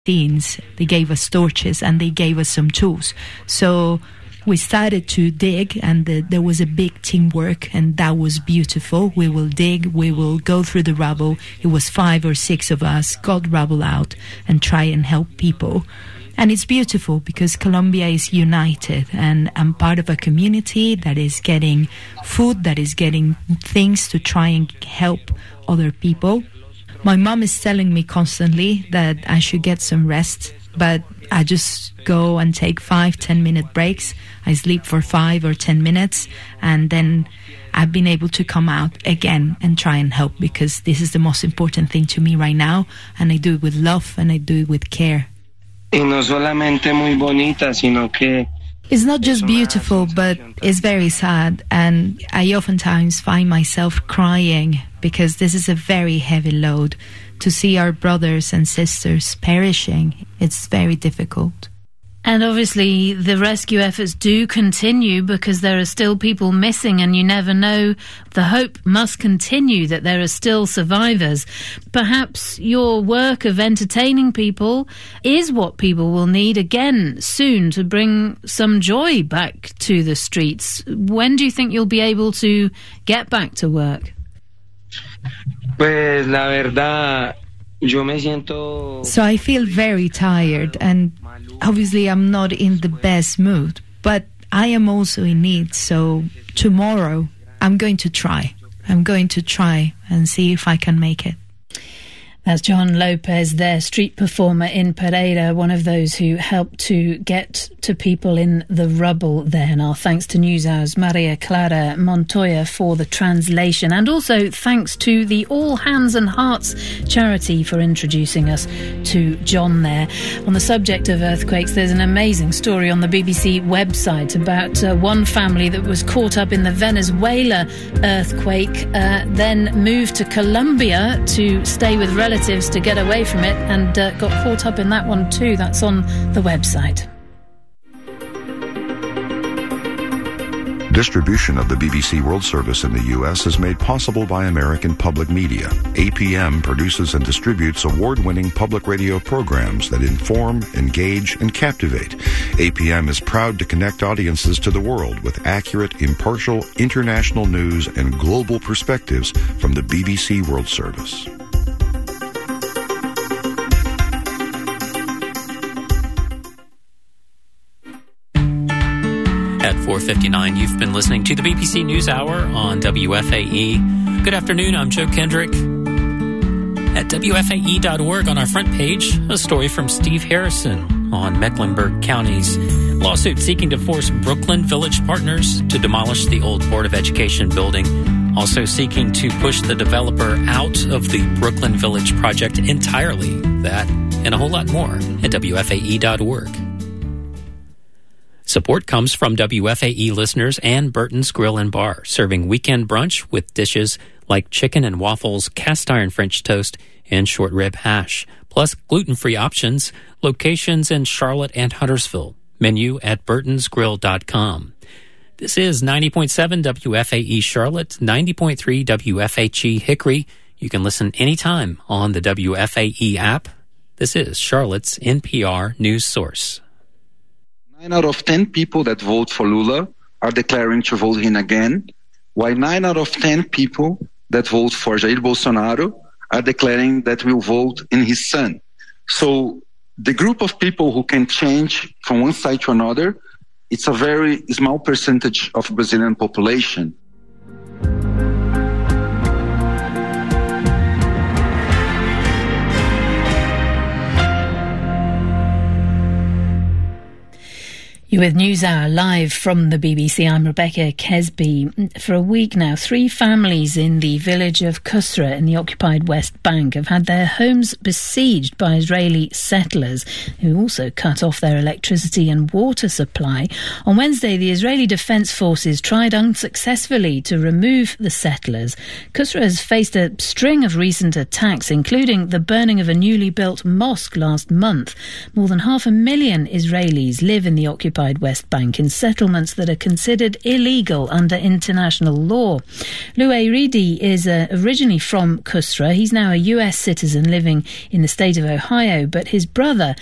teens. They gave us torches and they gave us some tools. So we started to dig, and there was a big teamwork, and that was beautiful. We will dig, we will go through the rubble. It was 5 or 6 of us, got rubble out and try and help people. And it's beautiful because Colombia is united, and I'm part of a community that is getting food, that is getting things to try and help other people. My mom is telling me constantly that I should get some rest, but I just go and take 5-10 minute breaks. I sleep for 5 or 10 minutes, and then I've been able to come out again and try and help, because this is the most important thing to me right now, and I do it with love and I do it with care. Y no solamente muy bonita, sino que it's not just beautiful, but it's very sad, and I oftentimes find myself crying because this is a very heavy load. To see our brothers and sisters perishing, it's very difficult. And obviously the rescue efforts do continue because there are still people missing, and you never know. The hope must continue that there are still survivors. Perhaps your work of entertaining people is what people will need again soon to bring some joy back to the streets. When do you think you'll be able to get back to work? Pues la verdad, yo me siento... So I feel very tired, and obviously I'm not in the best mood, but I am also in need. So tomorrow I'm going to try. I'm going to try and see if I can make it. That's John Lopez, their street performer in Pereira, one of those who helped to get to people in the rubble there. And our thanks to NewsHour's Maria Clara Montoya for the translation. And also thanks to the All Hands and Hearts charity for introducing us to John there. On the subject of earthquakes, there's an amazing story on the BBC website about one family that was caught up in the Venezuela earthquake, then moved to Colombia to stay with relatives to get away from it, and got caught up in that one too. That's on the website. Distribution of the BBC World Service in the U.S. is made possible by American Public Media. APM produces and distributes award-winning public radio programs that inform, engage, and captivate. APM is proud to connect audiences to the world with accurate, impartial, international news and global perspectives from the BBC World Service. At 4:59, you've been listening to the BBC News Hour on WFAE. Good afternoon, I'm Joe Kendrick. At WFAE.org on our front page, a story from Steve Harrison on Mecklenburg County's lawsuit seeking to force Brooklyn Village Partners to demolish the old Board of Education building. Also seeking to push the developer out of the Brooklyn Village project entirely. That and a whole lot more at WFAE.org. Support comes from WFAE listeners and Burton's Grill and Bar, serving weekend brunch with dishes like chicken and waffles, cast iron French toast, and short rib hash, plus gluten-free options, locations in Charlotte and Huntersville. Menu at burtonsgrill.com. This is 90.7 WFAE Charlotte, 90.3 WFHE Hickory. You can listen anytime on the WFAE app. This is Charlotte's NPR news source. 9 out of 10 people that vote for Lula are declaring to vote him again, while 9 out of 10 people that vote for Jair Bolsonaro are declaring that will vote in his son. So the group of people who can change from one side to another, it's a very small percentage of Brazilian population. You're with NewsHour live from the BBC. I'm Rebecca Kesby. For a week now, 3 families in the village of Kusra in the occupied West Bank have had their homes besieged by Israeli settlers who also cut off their electricity and water supply. On Wednesday, the Israeli Defence Forces tried unsuccessfully to remove the settlers. Kusra has faced a string of recent attacks, including the burning of a newly built mosque last month. More than 500,000 Israelis live in the occupied occupied West Bank in settlements that are considered illegal under international law. Loué Ridi is originally from Kusra. He's now a US citizen living in the state of Ohio, but his brother